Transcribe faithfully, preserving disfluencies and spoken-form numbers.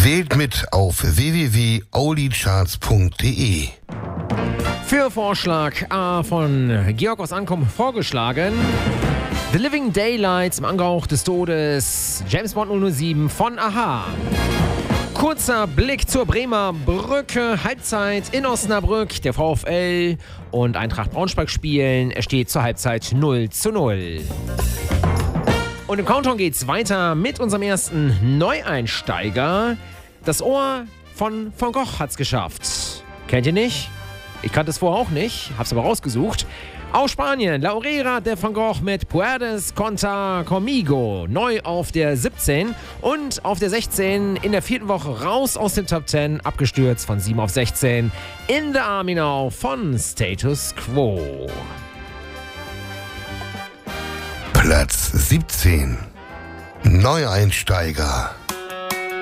Wählt mit auf w w w punkt oldie-charts punkt de. Für Vorschlag A von Georg aus Ankommen vorgeschlagen: The Living Daylights im Angehauch des Todes, James Bond null null sieben von a-ha. Kurzer Blick zur Bremer Brücke, Halbzeit in Osnabrück, der VfL und Eintracht Braunschweig spielen. Es steht zur Halbzeit null zu null. Und im Countdown geht's weiter mit unserem ersten Neueinsteiger. Das Ohr von Van Gogh hat's geschafft. Kennt ihr nicht? Ich kannte es vorher auch nicht, hab's aber rausgesucht. Aus Spanien, La Horrera de Van Gogh mit Puedes contar conmigo. Neu auf der siebzehn und auf der sechzehn in der vierten Woche raus aus dem Top zehn, abgestürzt von sieben auf sechzehn. In the Army Now von Status Quo. Platz siebzehn. Neueinsteiger.